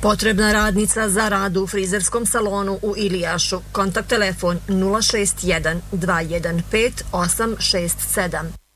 Potrebna radnica za rad u frizerskom salonu u Ilijašu. Kontakt telefon 061 215 867.